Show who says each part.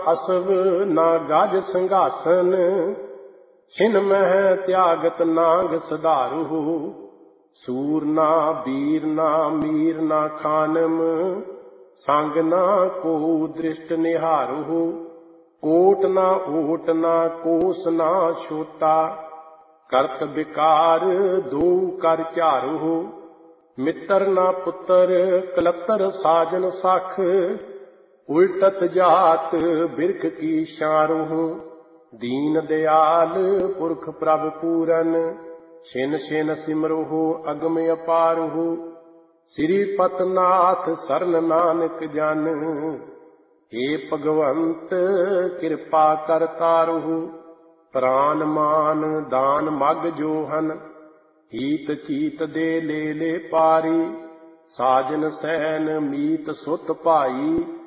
Speaker 1: ਅਸਵ ਨਾ ਗਜ ਸਿੰਘਾਸਨ, ਛਿਨ ਮਹਿ ਤਿਆਗਤ ਨਾਂਗ ਸਧਾਰੂ। ਸੂਰ ਨਾ ਬੀਰ ਨਾ ਮੀਰ ਨਾ ਖਾਨਮ, ਸੰਗ ਨਾ ਕੋ ਦ੍ਰਿਸ਼ਟ ਨਿਹਾਰੂ। ਕੋਟ ਨਾ ਓਟ ਨਾ ਕੋਸ ਨਾ ਛੋਟਾ, ਕਰਤ ਵਿਕਾਰ ਦੋ ਕਰ ਝਾਰੂ। ਮਿੱਤਰ ਨਾ ਪੁੱਤਰ ਕਲੱਤਰ ਸਾਜਨ ਸਖ, ਉਲਟਤ ਜਾਤ ਬਿਰਖ ਕੀ ਸ਼ਾਰੂ। ਦੀਨ ਦਿਆਲ ਪੁਰਖ ਪ੍ਰਭ ਪੂਰਨ, ਛਿਨ ਛਿਨ ਸਿਮਰਹੁ ਅਗਮ ਅਪਾਰਹੁ। ਸ੍ਰੀ ਪਤਨਾਥ ਸਰਨ ਨਾਨਕ ਜਨ, ਏ ਭਗਵੰਤ ਕਿਰਪਾ ਕਰ ਤਾਰਹੁ। ਪ੍ਰਾਨ ਮਾਨ ਦਾਨ ਮਗ ਜੋ ਹਨ, ਹੀਤ ਚੀਤ ਦੇ ਲੈ ਲੈ ਪਾਰੀ। ਸਾਜਨ ਸੈਨ ਮੀਤ ਸੁਤ ਭਾਈ,